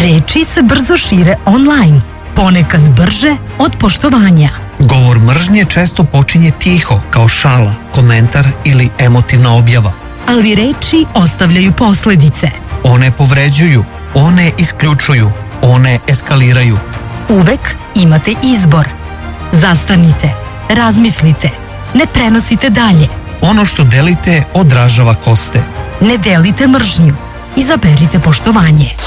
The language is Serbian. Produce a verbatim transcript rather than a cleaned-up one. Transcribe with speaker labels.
Speaker 1: Reči se brzo šire online, ponekad brže od poštovanja.
Speaker 2: Govor mržnje često počinje tiho, kao šala, komentar ili emotivna objava.
Speaker 1: Ali reči ostavljaju posledice.
Speaker 2: One povređuju, one isključuju, one eskaliraju.
Speaker 1: Uvek imate izbor. Zastanite, razmislite, ne prenosite dalje.
Speaker 2: Ono što delite odražava ko ste.
Speaker 1: Ne delite mržnju, izaberite poštovanje.